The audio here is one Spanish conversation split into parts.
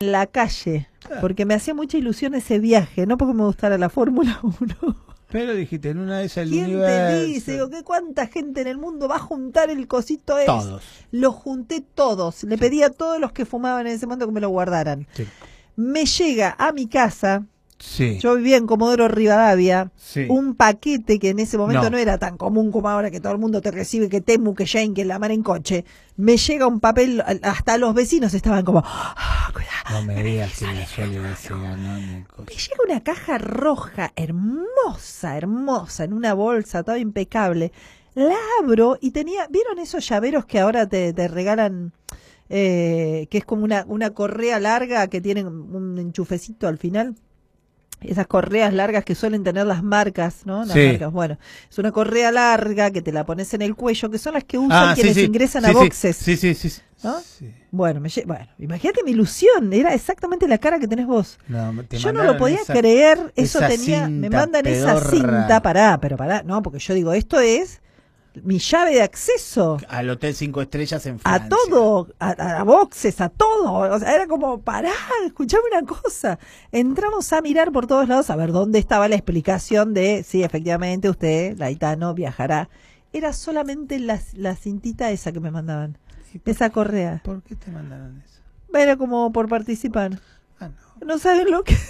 en la calle, porque me hacía mucha ilusión ese viaje, no porque me gustara la Fórmula 1. Pero dijiste, en una de esas el ¿Quién universo. te dice? Digo, ¿cuánta gente en el mundo va a juntar el cosito ese? Todos. Los junté todos. Le pedí a todos los que fumaban en ese momento que me lo guardaran. Sí. Me llega a mi casa, Sí. yo vivía en Comodoro Rivadavia, Sí. un paquete que en ese momento No. no era tan común como ahora, que todo el mundo te recibe, que Temu, que Shane, que la mar en coche. Me llega un papel, hasta los vecinos estaban como, cuidado. No me digas que la Sole se ganó en el Me coche. llega una caja roja, hermosa, hermosa, en una bolsa, todo impecable. La abro y tenía, ¿vieron esos llaveros que ahora te regalan? Que es como una correa larga que tienen un enchufecito al final. Esas correas largas que suelen tener las marcas, ¿no? Las Sí. marcas, bueno, es una correa larga que te la pones en el cuello, que son las que usan sí, quienes sí. ingresan Sí, a sí. boxes. Sí. ¿No? Sí. Bueno, bueno, imagínate mi ilusión, era exactamente la cara que tenés vos. No, te Yo no mandaron lo podía esa- creer, eso esa tenía, me cinta mandan esa pedorra. cinta, pará, no, porque yo digo, esto es mi llave de acceso Al Hotel 5 Estrellas en a Francia. todo, a boxes, a todo, o sea, era como, escuchame una cosa, entramos a mirar por todos lados a ver dónde estaba la explicación de, sí, efectivamente usted, Laitano, viajará, era solamente la cintita esa que me mandaban, esa correa, ¿Por qué te mandaron eso? era como por participar, Ah, no. no saben lo que...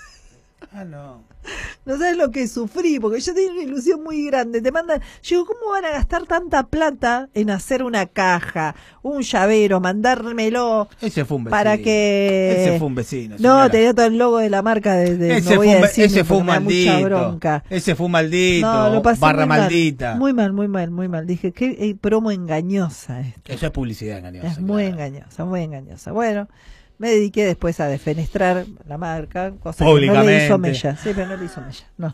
Ah, no. No sabes lo que sufrí, porque yo tenía una ilusión muy grande. Te mandan, yo digo, ¿cómo van a gastar tanta plata en hacer una caja, un llavero, mandármelo Ese fue un vecino. para que... Ese fue un vecino. No, señora. tenía todo el logo de la marca de Ese no voy a fue, decir ese fue un porque me da mucha maldito. bronca. Ese fue un maldito. No, lo pasé barra muy mal. maldita. Muy mal. Dije, qué promo engañosa esta. Eso es publicidad engañosa. Es muy engañosa. Bueno, me dediqué después a defenestrar la marca, cosa que no le hizo Mella. Sí, pero no le hizo Mella, no.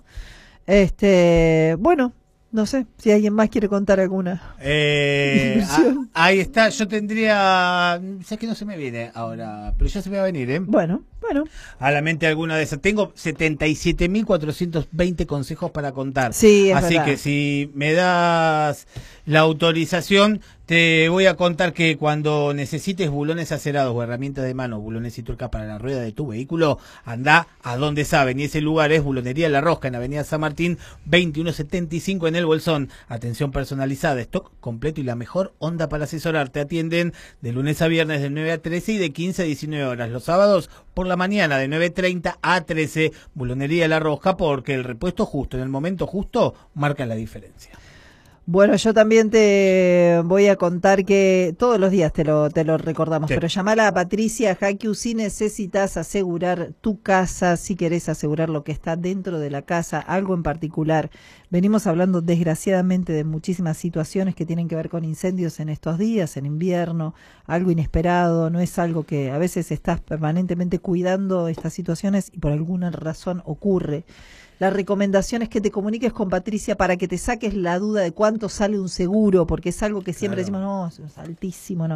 Bueno, no sé si alguien más quiere contar alguna. Ilusión. Ahí está, yo tendría... Sé que no se me viene ahora, pero ya se me va a venir, ¿eh? Bueno. A la mente alguna de esas. Tengo 77.420 consejos para contar. Sí, es Así verdad. que si me das la autorización, te voy a contar que cuando necesites bulones acerados o herramientas de mano, bulones y tuercas para la rueda de tu vehículo, anda a donde saben. Y ese lugar es Bulonería La Rosca, en Avenida San Martín, 2175 en El Bolsón. Atención personalizada, stock completo y la mejor onda para asesorar. Te atienden de lunes a viernes de 9 a 13 y de 15 a 19 horas. Los sábados por la mañana de 9:30 a 13, Bulonería La Rosca, porque el repuesto justo, en el momento justo, marca la diferencia. Bueno, yo también te voy a contar que todos los días te lo recordamos, Sí. pero llamala a Patricia Jaquiu si necesitas asegurar tu casa, si querés asegurar lo que está dentro de la casa, algo en particular. Venimos hablando desgraciadamente de muchísimas situaciones que tienen que ver con incendios en estos días, en invierno, algo inesperado, no es algo que a veces estás permanentemente cuidando estas situaciones y por alguna razón ocurre. La recomendación es que te comuniques con Patricia para que te saques la duda de cuánto sale un seguro, porque es algo que siempre decimos, no, es altísimo,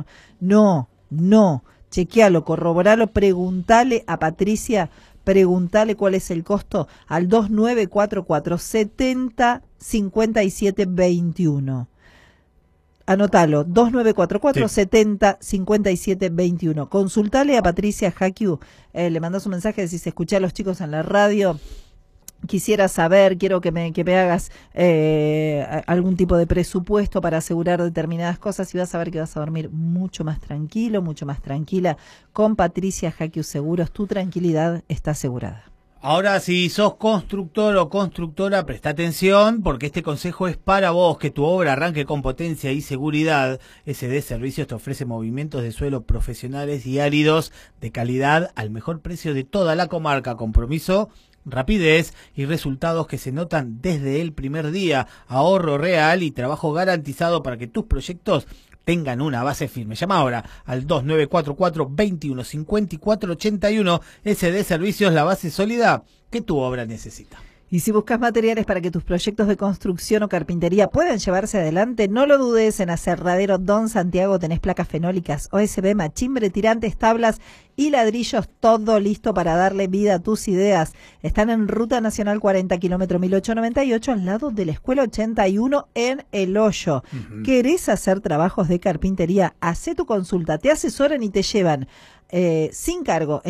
no, chequealo, corroboralo, preguntale a Patricia, preguntale cuál es el costo al 2944 70 57 21. Anótalo, 2944 70 57 21. Consultale a Patricia Jaquiu, le mandás un mensaje, decís, escuché a los chicos en la radio, quisiera saber, quiero que me hagas algún tipo de presupuesto para asegurar determinadas cosas y vas a ver que vas a dormir mucho más tranquilo, mucho más tranquila. Con Patricia Jaquiu Seguros, tu tranquilidad está asegurada. Ahora, si sos constructor o constructora, presta atención porque este consejo es para vos, que tu obra arranque con potencia y seguridad. SD Servicios te ofrece movimientos de suelo profesionales y áridos de calidad al mejor precio de toda la comarca. Compromiso, rapidez y resultados que se notan desde el primer día. Ahorro real y trabajo garantizado para que tus proyectos tengan una base firme. Llama ahora al 2944 21 54 81. SD Servicios, la base sólida que tu obra necesita. Y si buscas materiales para que tus proyectos de construcción o carpintería puedan llevarse adelante, no lo dudes, en Aserradero Don Santiago tenés placas fenólicas, OSB, machimbre, tirantes, tablas y ladrillos, todo listo para darle vida a tus ideas. Están en Ruta Nacional 40, kilómetro 1898, al lado de la Escuela 81 en El Hoyo. ¿Querés hacer trabajos de carpintería? Hacé tu consulta, te asesoran y te llevan sin cargo.